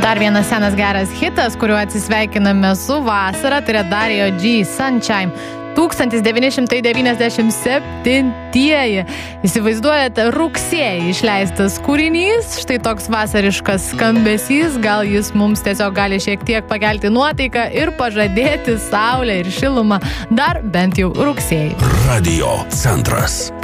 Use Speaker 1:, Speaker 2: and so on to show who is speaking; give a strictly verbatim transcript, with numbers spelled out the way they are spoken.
Speaker 1: Dar vienas senas geras hitas, kuriuo atsisveikiname su vasara, tai yra Dario G. Sunshine. tūkstantis devyni šimtai devyniasdešimt septintieji. Įsivaizduojate, rugsėjį išleistas kūrinys, štai toks vasariškas skambesys, gal jis mums tiesiog gali šiek tiek pakelti nuotaiką ir pažadėti saulę ir šilumą dar bent jau rugsėjį.
Speaker 2: Radio centras.